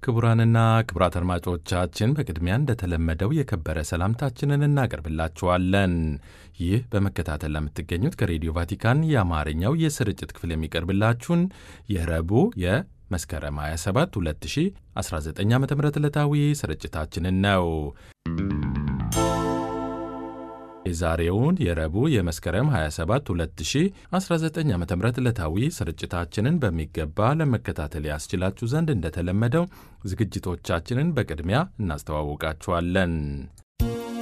ክቡራንና ክቡራት አድማጮቻችን በቅድሚያ እንደተለመደው የከበረ ሰላምታችንን እናቀርብላችኋለን። ይህ በመከታተል ለምትገኙት ከሬዲዮ ቫቲካን የአማርኛው የስርጭት ክፍል የሚቀርብላችሁን የረቡዕ መስከረም 27 2019 ዓ.ም ዕለታዊ ስርጭታችንን ነው። የዛሬውን የረቡዕ የመስከረም 27 2019 ዓ.ም ዕለታዊ ስርጭታችንን በሚገባ ለመከታተል ያስችላችሁ ዘንድ እንደተለመደው ዝግጅቶቻችንን በቅድሚያ እናስተዋውቃችኋለን።